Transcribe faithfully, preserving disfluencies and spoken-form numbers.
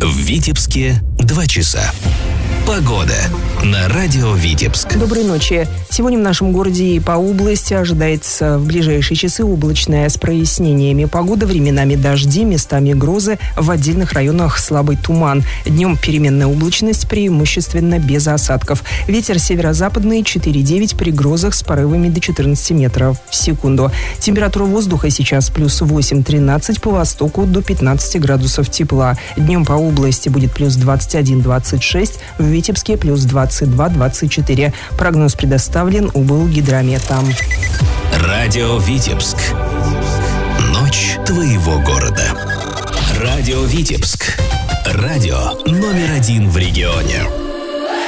В Витебске два часа. Погода на радио Витебск. Доброй ночи. Сегодня в нашем городе и по области ожидается в ближайшие часы облачная с прояснениями. Погода, временами дожди, местами грозы, в отдельных районах слабый туман. Днем переменная облачность, преимущественно без осадков. Ветер северо-западный четыре-девять, при грозах с порывами до четырнадцати метров в секунду. Температура воздуха сейчас плюс восемь-тринадцать, по востоку до пятнадцати градусов тепла. Днем по области будет плюс двадцать один-двадцать шесть, в Витебске плюс двадцать два-двадцать четыре. Прогноз предоставлен Облгидрометом. Радио Витебск. Ночь твоего города. Радио Витебск. Радио номер один в регионе.